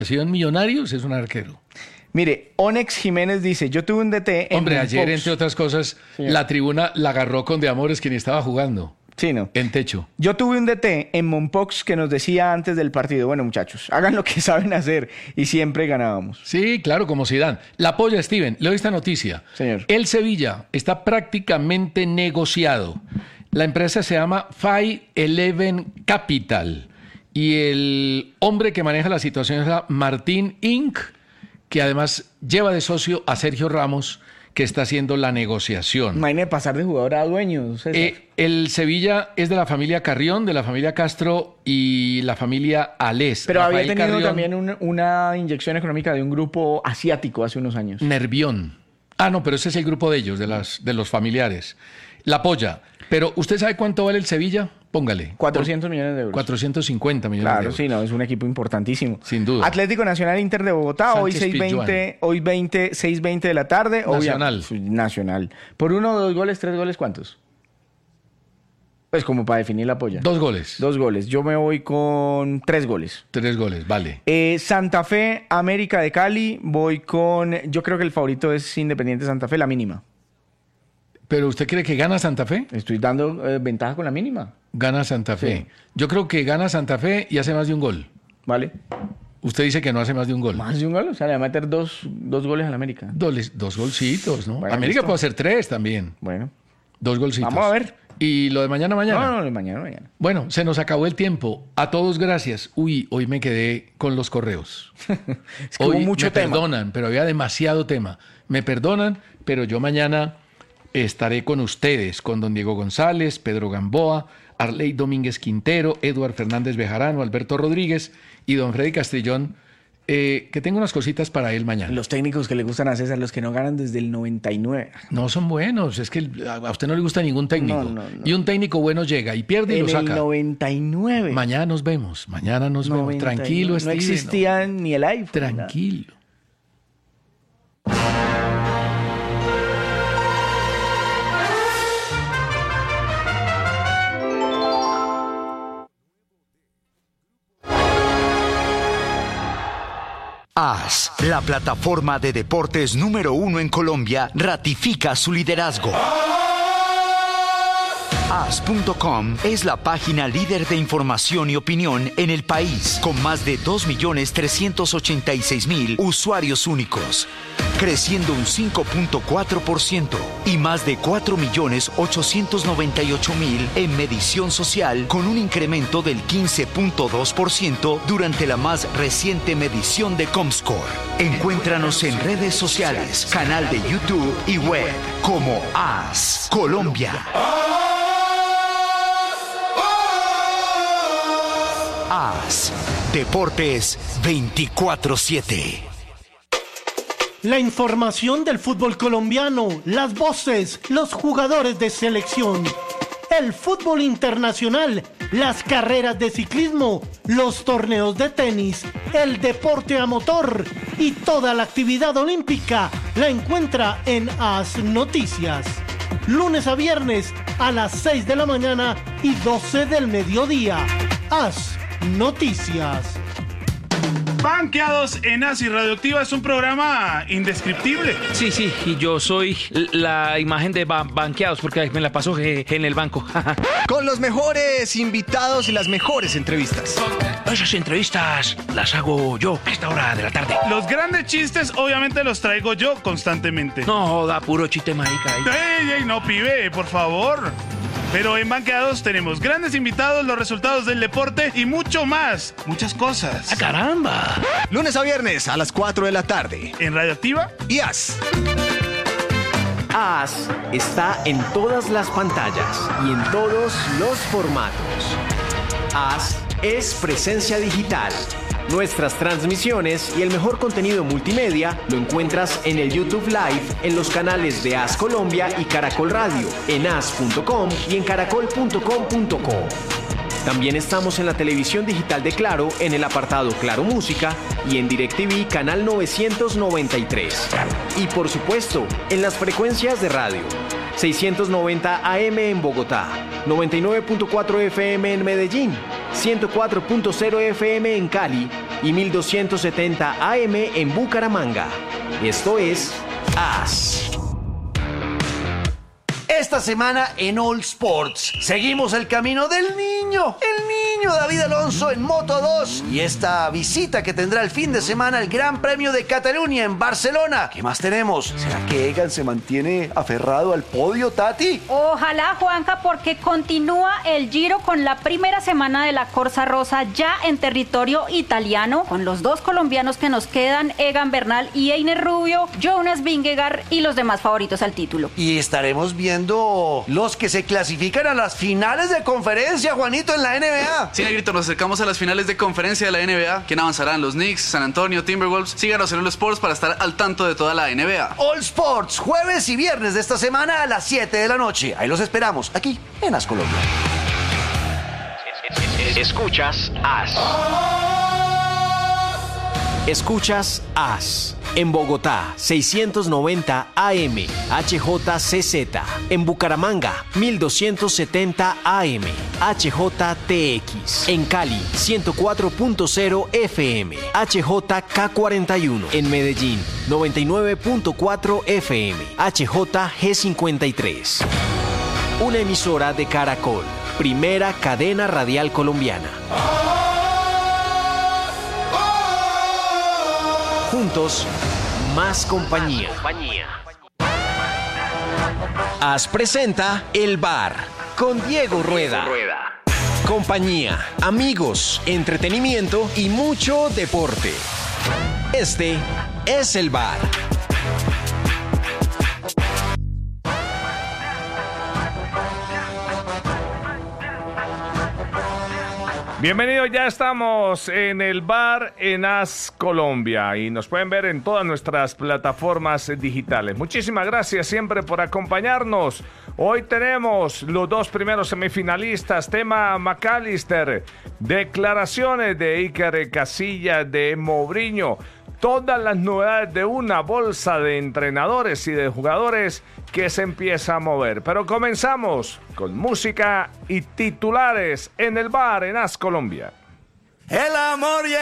sido en Millonarios, es un arquero. Mire, Onex Jiménez dice, yo tuve un DT en Hombre, ayer, Fox. entre otras cosas, Señor. la tribuna la agarró con De Amores, quien estaba jugando Sí, no. en techo. Yo tuve un DT en Mompox que nos decía antes del partido, bueno, muchachos, hagan lo que saben hacer, y siempre ganábamos. Sí, claro, como Zidane. La polla, Steven, le doy esta noticia. Señor. El Sevilla está prácticamente negociado. La empresa se llama 511 Capital y el hombre que maneja la situación es Martín Inc., que además lleva de socio a Sergio Ramos, que está haciendo la negociación. Imagínate pasar de jugador a dueño, César. El Sevilla es de la familia Carrión, de la familia Castro y la familia Alés. Pero Rafael había tenido Carrión, también una inyección económica de un grupo asiático hace unos años. Nervión. Ah, no, pero ese es el grupo de ellos, de los familiares. La polla. Pero, ¿usted sabe cuánto vale el Sevilla? Póngale. 400 millones de euros. 450 millones de Claro, euros. sí, no, es un equipo importantísimo. Sin duda. Atlético Nacional Inter de Bogotá, hoy Sánchez 6:20, hoy 6:20 de la tarde. Nacional. Nacional. Por 1, 2 goles, 3 goles, ¿cuántos? Pues como para definir la polla. 2 goles. 2 goles. Yo me voy con 3 goles. 3 goles, vale. Santa Fe, América de Cali, voy con... Yo creo que el favorito es Independiente Santa Fe, la mínima. ¿Pero usted cree que gana Santa Fe? Estoy dando ventaja con la mínima. Gana Santa Fe. Sí. Yo creo que gana Santa Fe y hace más de un gol. ¿Vale? Usted dice que no hace más de un gol. Más de un gol, o sea, le va a meter dos goles a la América. Dos golcitos, ¿no? Bueno, América listo. puede hacer 3 también. Bueno. 2 golcitos. Vamos a ver. ¿Y lo de mañana? No, mañana. Bueno, se nos acabó el tiempo. A todos gracias. Uy, hoy me quedé con los correos. Es que hubo mucho me tema. perdonan, pero había demasiado tema. Me perdonan, pero yo mañana estaré con ustedes, con don Diego González, Pedro Gamboa, Arley Domínguez Quintero, Eduard Fernández Bejarano, Alberto Rodríguez y don Freddy Castrillón, que tengo unas cositas para él mañana. Los técnicos que le gustan a César, los que no ganan desde el 99. No son buenos, es que a usted no le gusta ningún técnico. No. Y un técnico bueno llega y pierde y En lo saca. el 99. Mañana nos vemos. Tranquilo, No Steven. existía ni el iPhone. Tranquilo. AS, la plataforma de deportes número 1 en Colombia, ratifica su liderazgo. AS.com es la página líder de información y opinión en el país, con más de 2.386.000 usuarios únicos, creciendo un 5.4% y más de 4.898.000 en medición social, con un incremento del 15.2% durante la más reciente medición de Comscore. Encuéntranos en redes sociales, canal de YouTube y web como AS Colombia. AS Deportes 24/7. La información del fútbol colombiano, las voces, los jugadores de selección, el fútbol internacional, las carreras de ciclismo, los torneos de tenis, el deporte a motor y toda la actividad olímpica la encuentra en AS Noticias. Lunes a viernes a las 6 de la mañana y 12 del mediodía. AS Noticias. Banqueados en AS y Radioactiva es un programa indescriptible. Sí, y yo soy la imagen de banqueados porque me la paso en el banco. Con los mejores invitados y las mejores entrevistas. Esas entrevistas las hago yo a esta hora de la tarde. Los grandes chistes obviamente los traigo yo constantemente. No, da puro chiste marica ahí. ¡Ey, no, pibe, por favor! Pero en Banqueados tenemos grandes invitados, los resultados del deporte y mucho más. Muchas cosas. ¡Ah, caramba! Lunes a viernes a las 4 de la tarde. En Radioactiva y AS. AS está en todas las pantallas y en todos los formatos. AS es presencia digital. Nuestras transmisiones y el mejor contenido multimedia lo encuentras en el YouTube Live, en los canales de AS Colombia y Caracol Radio, en as.com y en caracol.com.co. También estamos en la televisión digital de Claro, en el apartado Claro Música y en DirecTV Canal 993. Y por supuesto, en las frecuencias de radio. 690 AM en Bogotá, 99.4 FM en Medellín, 104.0 FM en Cali y 1270 AM en Bucaramanga. Esto es AS. Esta semana en All Sports seguimos el camino del niño, el niño David Alonso en Moto 2 y esta visita que tendrá el fin de semana al Gran Premio de Cataluña en Barcelona. ¿Qué más tenemos? ¿Será que Egan se mantiene aferrado al podio, Tati? Ojalá, Juanca, porque continúa el Giro con la primera semana de la Corsa Rosa ya en territorio italiano, con los dos colombianos que nos quedan, Egan Bernal y Einer Rubio, Jonas Vingegaard y los demás favoritos al título. Y estaremos viendo los que se clasifican a las finales de conferencia, Juanito, en la NBA. Sí, Negrito, nos acercamos a las finales de conferencia de la NBA. ¿Quién avanzarán? Los Knicks, San Antonio, Timberwolves. Síganos en All Sports para estar al tanto de toda la NBA. All Sports, jueves y viernes de esta semana a las 7 de la noche. Ahí los esperamos, aquí en AS Colombia. Escuchas AS. Escuchas AS. En Bogotá, 690 AM, HJCZ. En Bucaramanga, 1270 AM, HJTX. En Cali, 104.0 FM, HJK41. En Medellín, 99.4 FM, HJG53. Una emisora de Caracol, primera cadena radial colombiana. Juntos, más compañía. AS presenta El Bar con Diego Rueda. Compañía, amigos, entretenimiento y mucho deporte. Este es El Bar. Bienvenidos, ya estamos en el bar en AS Colombia y nos pueden ver en todas nuestras plataformas digitales. Muchísimas gracias siempre por acompañarnos. Hoy tenemos los dos primeros semifinalistas, tema McAllister, declaraciones de Iker Casillas, de Mourinho, todas las novedades de una bolsa de entrenadores y de jugadores que se empieza a mover. Pero comenzamos con música y titulares en el bar en AS Colombia. El amor